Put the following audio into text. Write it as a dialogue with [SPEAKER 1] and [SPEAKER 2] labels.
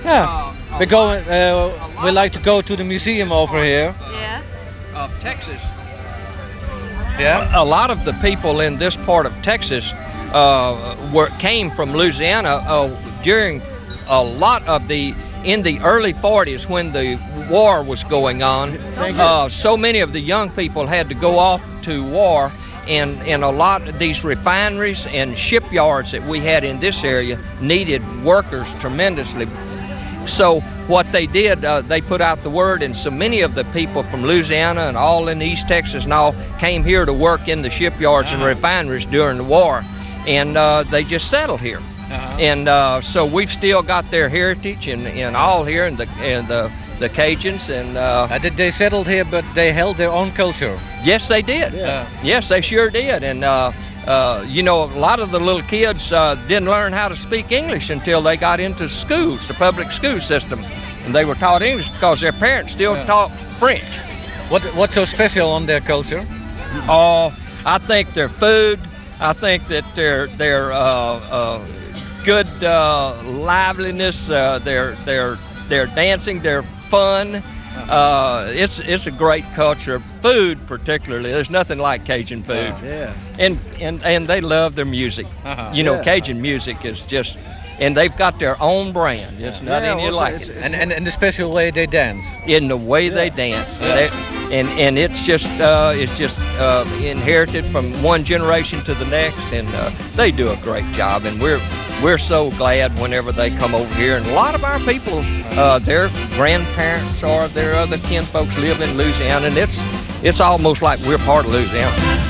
[SPEAKER 1] Yeah. We like to go to the museum over here.
[SPEAKER 2] Yeah.
[SPEAKER 3] Of Texas.
[SPEAKER 1] Yeah.
[SPEAKER 3] A lot of the people in this part of Texas came from Louisiana during a lot of in the early 40s when the war was going on. So many of the young people had to go off to war, and a lot of these refineries and shipyards that we had in this area needed workers tremendously. So what they did, they put out the word, and so many of the people from Louisiana and all in East Texas and all came here to work in the shipyards and refineries during the war, and they just settled here. And so we've still got their heritage and all here, and the Cajuns. And
[SPEAKER 1] Did they settled here, but they held their own culture?
[SPEAKER 3] Yes, they did.
[SPEAKER 1] Yeah.
[SPEAKER 3] Yes, they sure did. And you know, a lot of the little kids didn't learn how to speak English until they got into schools, the public school system, and they were taught English because their parents still taught French.
[SPEAKER 1] What's so special on their culture?
[SPEAKER 3] I think their food. I think that their good liveliness, their dancing, their fun. It's a great culture. Food particularly, there's nothing like Cajun food. And they love their music. You know, Cajun music is just, and they've got their own brand. It's not any like it.
[SPEAKER 1] And the special way they dance.
[SPEAKER 3] In the way they dance. And it's just inherited from one generation to the next, and they do a great job, and we're so glad whenever they come over here. And a lot of our people, their grandparents or their other kin folks live in Louisiana, and it's almost like we're part of Louisiana.